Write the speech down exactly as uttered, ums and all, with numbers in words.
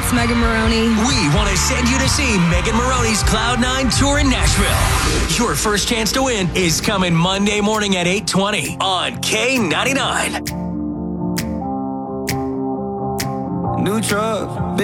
it's Megan Maroney. We want to send you to see Megan Maroney's Cloud nine Tour in Nashville. Your first chance to win is coming Monday morning at eight twenty on K ninety-nine. New truck.